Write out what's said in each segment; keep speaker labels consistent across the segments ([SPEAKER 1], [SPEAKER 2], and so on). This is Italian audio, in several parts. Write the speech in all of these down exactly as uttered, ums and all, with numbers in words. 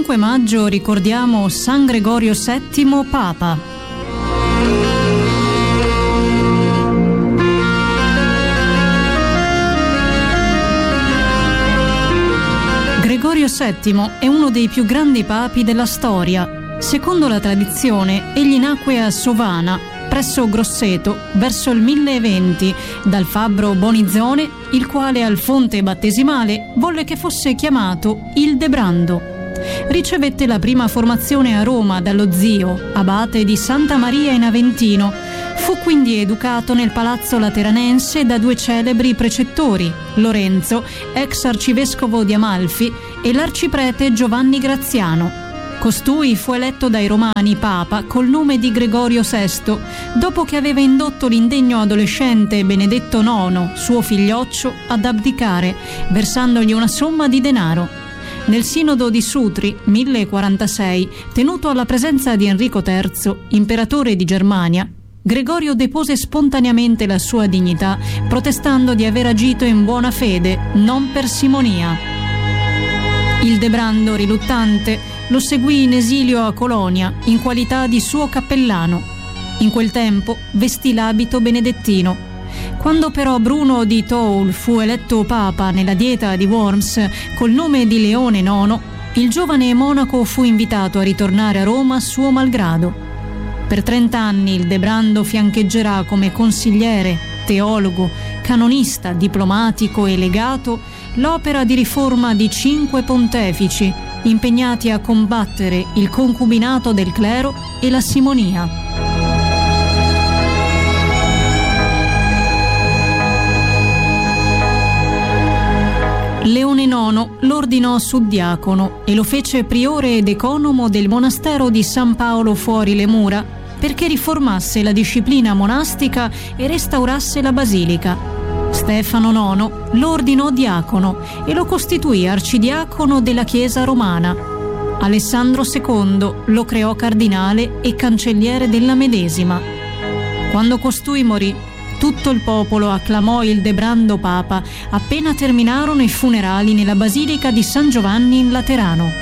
[SPEAKER 1] cinque maggio ricordiamo San Gregorio settimo Papa. Gregorio settimo è uno dei più grandi papi della storia. Secondo la tradizione, egli nacque a Sovana, presso Grosseto, verso il mille venti, dal fabbro Bonizzone, il quale al fonte battesimale volle che fosse chiamato il Debrando. Ricevette la prima formazione a Roma dallo zio, abate di Santa Maria in Aventino. Fu quindi educato nel palazzo lateranense da due celebri precettori, Lorenzo, ex arcivescovo di Amalfi, e l'arciprete Giovanni Graziano. Costui fu eletto dai romani papa col nome di Gregorio sesto, dopo che aveva indotto l'indegno adolescente Benedetto nono, suo figlioccio, ad abdicare, versandogli una somma di denaro. Nel sinodo di Sutri, mille quarantasei, tenuto alla presenza di Enrico terzo, imperatore di Germania, Gregorio depose spontaneamente la sua dignità, protestando di aver agito in buona fede, non per simonia. Il Debrando, riluttante, lo seguì in esilio a Colonia in qualità di suo cappellano. In quel tempo vestì l'abito benedettino. Quando però Bruno di Toul fu eletto papa nella dieta di Worms col nome di Leone nono, il giovane monaco fu invitato a ritornare a Roma suo malgrado. Per trent'anni il Debrando fiancheggerà come consigliere, teologo, canonista, diplomatico e legato l'opera di riforma di cinque pontefici impegnati a combattere il concubinato del clero e la simonia. Leone nono lo ordinò suddiacono e lo fece priore ed economo del monastero di San Paolo fuori le mura, perché riformasse la disciplina monastica e restaurasse la basilica. Stefano nono lo ordinò diacono e lo costituì arcidiacono della Chiesa romana. Alessandro secondo lo creò cardinale e cancelliere della medesima. Quando costui morì, tutto il popolo acclamò il Debrando papa appena terminarono i funerali nella basilica di San Giovanni in Laterano.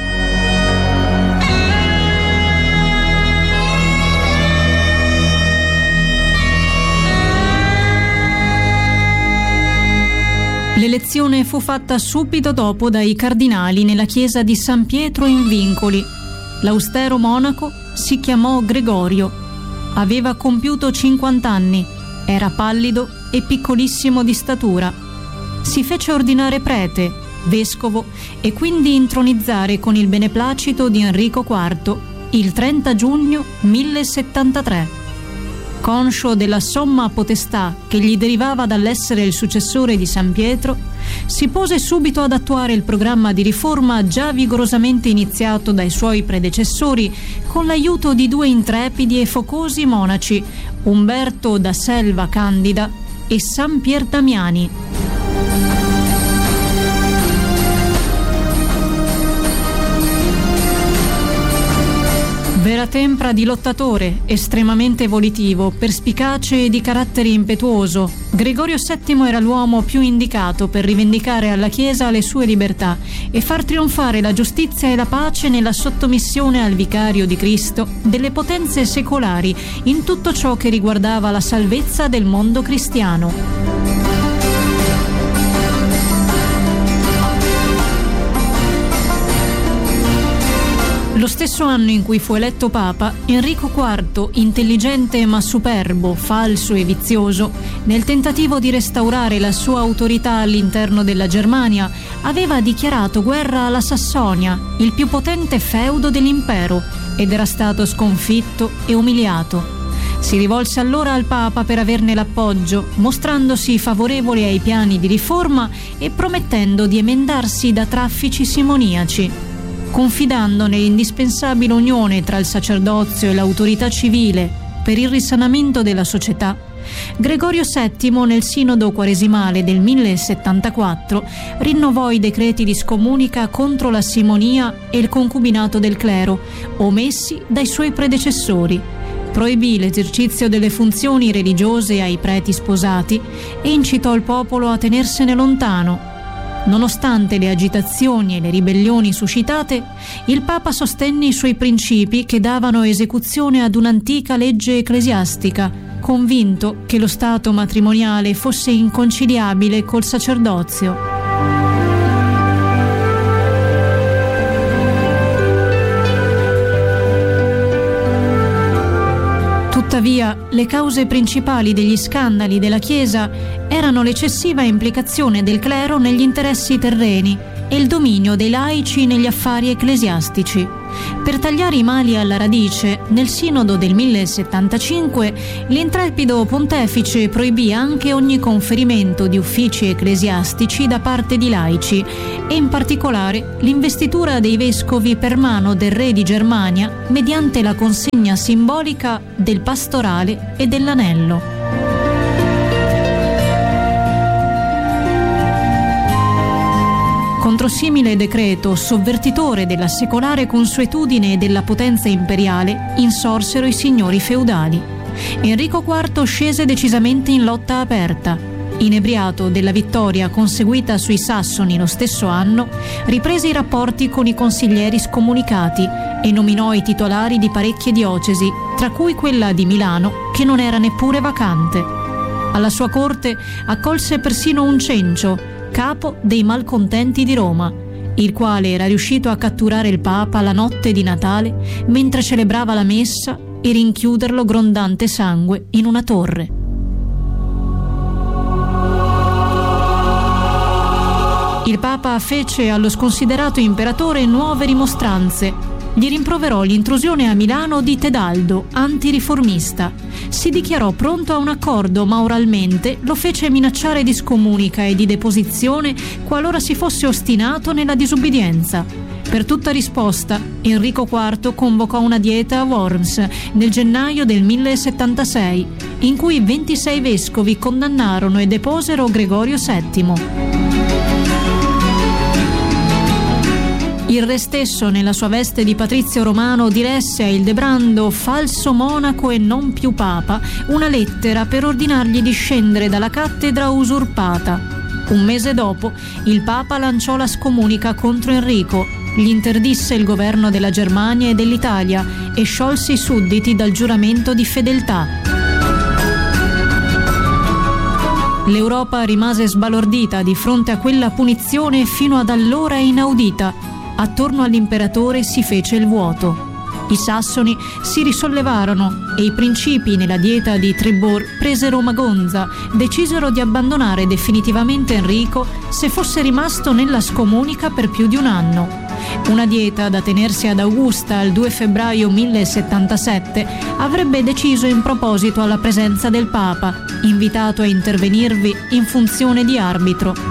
[SPEAKER 1] L'elezione fu fatta subito dopo dai cardinali nella chiesa di San Pietro in Vincoli. L'austero monaco si chiamò Gregorio. Aveva compiuto cinquanta anni, era pallido e piccolissimo di statura. Si fece ordinare prete, vescovo e quindi intronizzare con il beneplacito di Enrico quarto il trenta giugno millesettantatré. Conscio della somma potestà che gli derivava dall'essere il successore di San Pietro, si pose subito ad attuare il programma di riforma già vigorosamente iniziato dai suoi predecessori con l'aiuto di due intrepidi e focosi monaci, Umberto da Selva Candida e San Pier Damiani. Vera tempra di lottatore, estremamente volitivo, perspicace e di carattere impetuoso, Gregorio settimo era l'uomo più indicato per rivendicare alla Chiesa le sue libertà e far trionfare la giustizia e la pace nella sottomissione al vicario di Cristo delle potenze secolari in tutto ciò che riguardava la salvezza del mondo cristiano. Lo stesso anno in cui fu eletto papa, Enrico quarto, intelligente ma superbo, falso e vizioso, nel tentativo di restaurare la sua autorità all'interno della Germania, aveva dichiarato guerra alla Sassonia, il più potente feudo dell'impero, ed era stato sconfitto e umiliato. Si rivolse allora al Papa per averne l'appoggio, mostrandosi favorevole ai piani di riforma e promettendo di emendarsi da traffici simoniaci. Confidando nell'indispensabile unione tra il sacerdozio e l'autorità civile per il risanamento della società, Gregorio settimo nel sinodo quaresimale del millesettantaquattro rinnovò i decreti di scomunica contro la simonia e il concubinato del clero, omessi dai suoi predecessori, proibì l'esercizio delle funzioni religiose ai preti sposati e incitò il popolo a tenersene lontano. Nonostante le agitazioni e le ribellioni suscitate, il Papa sostenne i suoi principi che davano esecuzione ad un'antica legge ecclesiastica, convinto che lo stato matrimoniale fosse inconciliabile col sacerdozio. Tuttavia, le cause principali degli scandali della Chiesa erano l'eccessiva implicazione del clero negli interessi terreni e il dominio dei laici negli affari ecclesiastici. Per tagliare i mali alla radice, nel Sinodo del millesettantacinque, l'intrepido pontefice proibì anche ogni conferimento di uffici ecclesiastici da parte di laici e in particolare l'investitura dei vescovi per mano del re di Germania mediante la consegna simbolica del pastorale e dell'anello. Contro simile decreto, sovvertitore della secolare consuetudine e della potenza imperiale, insorsero i signori feudali. Enrico quarto scese decisamente in lotta aperta. Inebriato della vittoria conseguita sui Sassoni lo stesso anno, riprese i rapporti con i consiglieri scomunicati e nominò i titolari di parecchie diocesi, tra cui quella di Milano, che non era neppure vacante. Alla sua corte accolse persino un cencio, capo dei malcontenti di Roma, il quale era riuscito a catturare il Papa la notte di Natale mentre celebrava la messa e rinchiuderlo grondante sangue in una torre. Il Papa fece allo sconsiderato imperatore nuove rimostranze. Gli rimproverò l'intrusione a Milano di Tedaldo, antiriformista. Si dichiarò pronto a un accordo, ma oralmente lo fece minacciare di scomunica e di deposizione qualora si fosse ostinato nella disubbidienza. Per tutta risposta, Enrico quarto convocò una dieta a Worms nel gennaio del millesettantasei, in cui ventisei vescovi condannarono e deposero Gregorio settimo. Il re stesso, nella sua veste di patrizio romano, diresse a Ildebrando, falso monaco e non più papa, una lettera per ordinargli di scendere dalla cattedra usurpata. Un mese dopo, il papa lanciò la scomunica contro Enrico, gli interdisse il governo della Germania e dell'Italia e sciolse i sudditi dal giuramento di fedeltà. L'Europa rimase sbalordita di fronte a quella punizione fino ad allora inaudita. Attorno all'imperatore si fece il vuoto. I Sassoni si risollevarono e i principi nella dieta di Tribord presero Magonza, decisero di abbandonare definitivamente Enrico se fosse rimasto nella scomunica per più di un anno. Una dieta da tenersi ad Augusta il due febbraio millesettantasette avrebbe deciso in proposito alla presenza del Papa, invitato a intervenirvi in funzione di arbitro.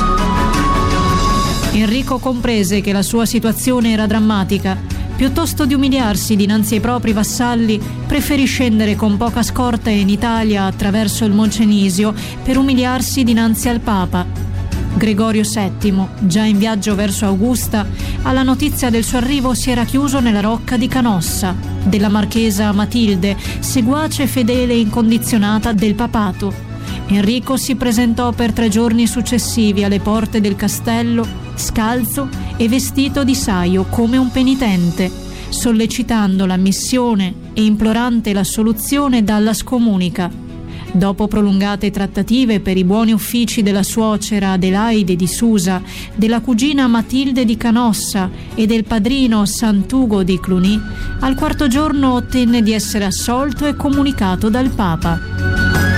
[SPEAKER 1] Enrico comprese che la sua situazione era drammatica. Piuttosto di umiliarsi dinanzi ai propri vassalli, preferì scendere con poca scorta in Italia attraverso il Moncenisio per umiliarsi dinanzi al Papa. Gregorio settimo, già in viaggio verso Augusta, alla notizia del suo arrivo si era chiuso nella rocca di Canossa, della marchesa Matilde, seguace fedele e incondizionata del papato. Enrico si presentò per tre giorni successivi alle porte del castello, scalzo e vestito di saio come un penitente, sollecitando l'ammissione e implorante l'assoluzione dalla scomunica. Dopo prolungate trattative per i buoni uffici della suocera Adelaide di Susa, della cugina Matilde di Canossa e del padrino Sant'Ugo di Cluny, al quarto giorno ottenne di essere assolto e comunicato dal Papa.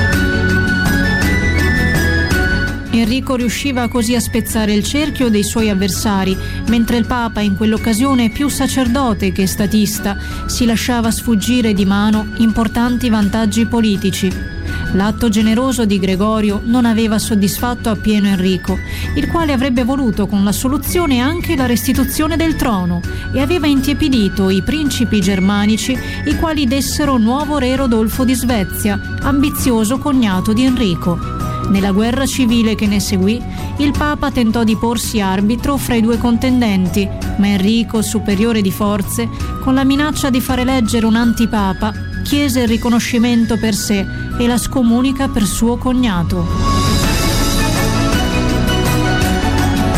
[SPEAKER 1] Enrico riusciva così a spezzare il cerchio dei suoi avversari, mentre il Papa, in quell'occasione più sacerdote che statista, si lasciava sfuggire di mano importanti vantaggi politici. L'atto generoso di Gregorio non aveva soddisfatto appieno Enrico, il quale avrebbe voluto con la soluzione anche la restituzione del trono e aveva intiepidito i principi germanici, i quali dessero nuovo re Rodolfo di Svezia, ambizioso cognato di Enrico. Nella guerra civile che ne seguì, il Papa tentò di porsi arbitro fra i due contendenti, ma Enrico, superiore di forze, con la minaccia di far eleggere un antipapa, chiese il riconoscimento per sé e la scomunica per suo cognato.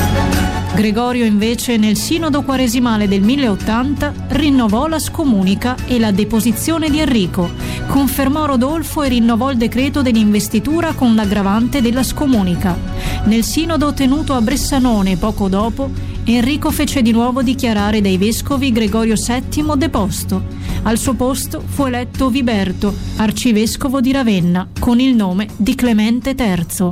[SPEAKER 1] Gregorio invece nel sinodo quaresimale del mille ottanta rinnovò la scomunica e la deposizione di Enrico, confermò Rodolfo e rinnovò il decreto dell'investitura con l'aggravante della scomunica. Nel sinodo tenuto a Bressanone poco dopo, Enrico fece di nuovo dichiarare dai vescovi Gregorio settimo deposto. Al suo posto fu eletto Viberto, arcivescovo di Ravenna, con il nome di Clemente terzo.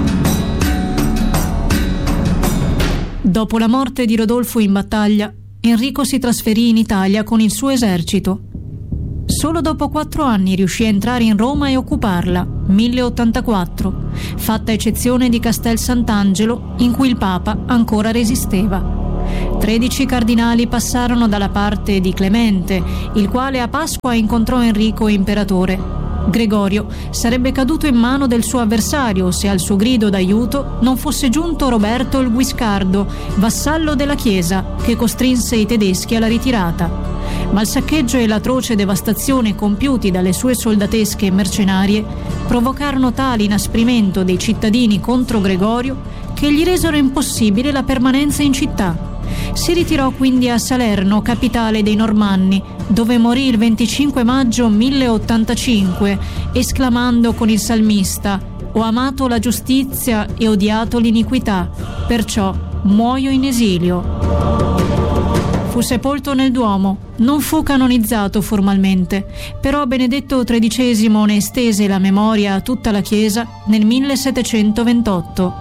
[SPEAKER 1] Dopo la morte di Rodolfo in battaglia, Enrico si trasferì in Italia con il suo esercito. Solo dopo quattro anni riuscì a entrare in Roma e occuparla, mille ottantaquattro, fatta eccezione di Castel Sant'Angelo, in cui il Papa ancora resisteva. Tredici cardinali passarono dalla parte di Clemente, il quale a Pasqua incontrò Enrico imperatore. Gregorio sarebbe caduto in mano del suo avversario se al suo grido d'aiuto non fosse giunto Roberto il Guiscardo, vassallo della Chiesa, che costrinse i tedeschi alla ritirata. Ma il saccheggio e l'atroce devastazione compiuti dalle sue soldatesche mercenarie provocarono tale inasprimento dei cittadini contro Gregorio che gli resero impossibile la permanenza in città. Si ritirò quindi a Salerno, capitale dei Normanni, dove morì il venticinque maggio mille ottantacinque, esclamando con il salmista: «Ho amato la giustizia e odiato l'iniquità, perciò muoio in esilio». Fu sepolto nel Duomo, non fu canonizzato formalmente, però Benedetto tredicesimo ne estese la memoria a tutta la Chiesa nel millesettecentoventotto.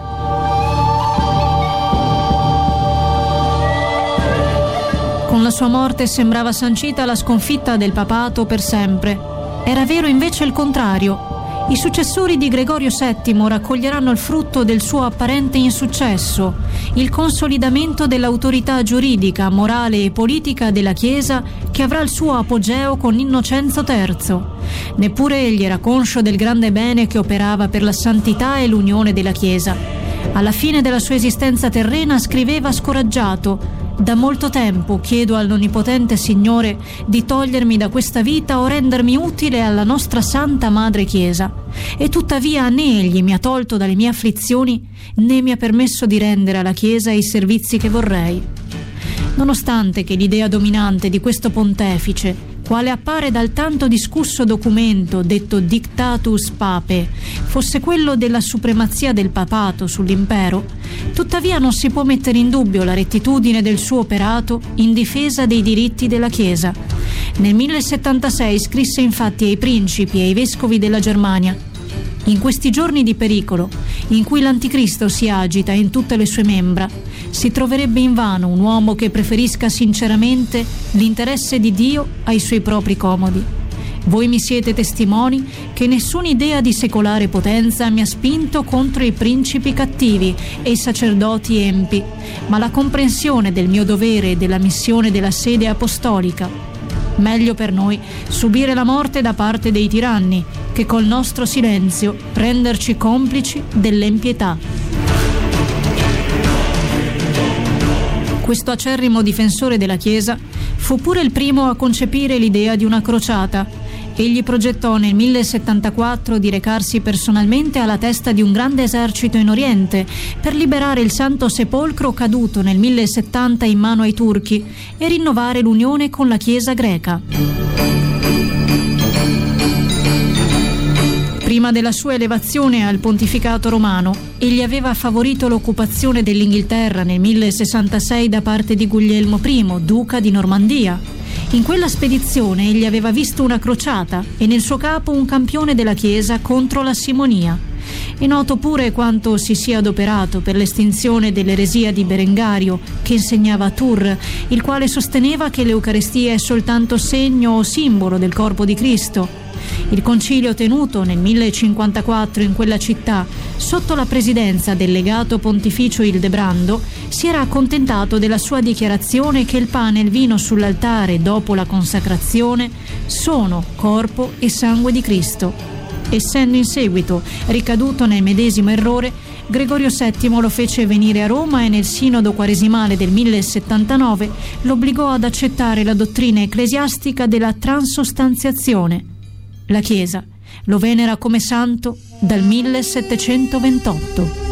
[SPEAKER 1] Con la sua morte sembrava sancita la sconfitta del papato per sempre. Era vero invece il contrario. I successori di Gregorio settimo raccoglieranno il frutto del suo apparente insuccesso, il consolidamento dell'autorità giuridica, morale e politica della Chiesa che avrà il suo apogeo con Innocenzo terzo. Neppure egli era conscio del grande bene che operava per la santità e l'unione della Chiesa. Alla fine della sua esistenza terrena scriveva scoraggiato: «Da molto tempo chiedo all'Onnipotente Signore di togliermi da questa vita o rendermi utile alla nostra Santa Madre Chiesa, e tuttavia né Egli mi ha tolto dalle mie afflizioni né mi ha permesso di rendere alla Chiesa i servizi che vorrei». Nonostante che l'idea dominante di questo pontefice, quale appare dal tanto discusso documento detto Dictatus Papae, fosse quello della supremazia del papato sull'impero, tuttavia non si può mettere in dubbio la rettitudine del suo operato in difesa dei diritti della Chiesa. Nel millesettantasei scrisse infatti ai principi e ai vescovi della Germania: «In questi giorni di pericolo, in cui l'Anticristo si agita in tutte le sue membra, si troverebbe invano un uomo che preferisca sinceramente l'interesse di Dio ai suoi propri comodi. Voi mi siete testimoni che nessuna idea di secolare potenza mi ha spinto contro i principi cattivi e i sacerdoti empi, ma la comprensione del mio dovere e della missione della sede apostolica. Meglio per noi subire la morte da parte dei tiranni che col nostro silenzio renderci complici dell'empietà». Questo acerrimo difensore della Chiesa fu pure il primo a concepire l'idea di una crociata. Egli progettò nel millesettantaquattro di recarsi personalmente alla testa di un grande esercito in Oriente per liberare il Santo Sepolcro caduto nel millesettanta in mano ai turchi e rinnovare l'unione con la Chiesa greca. Prima della sua elevazione al pontificato romano, egli aveva favorito l'occupazione dell'Inghilterra nel millesessantasei da parte di Guglielmo primo, duca di Normandia. In quella spedizione egli aveva visto una crociata e nel suo capo un campione della Chiesa contro la simonia. È noto pure quanto si sia adoperato per l'estinzione dell'eresia di Berengario, che insegnava a Tours, il quale sosteneva che l'Eucaristia è soltanto segno o simbolo del corpo di Cristo. Il concilio tenuto nel millecinquantaquattro in quella città, sotto la presidenza del legato pontificio Ildebrando, si era accontentato della sua dichiarazione che il pane e il vino sull'altare dopo la consacrazione sono corpo e sangue di Cristo. Essendo in seguito ricaduto nel medesimo errore, Gregorio settimo lo fece venire a Roma e nel sinodo quaresimale del millesettantanove lo obbligò ad accettare la dottrina ecclesiastica della transostanziazione. La Chiesa lo venera come santo dal millesettecentoventotto.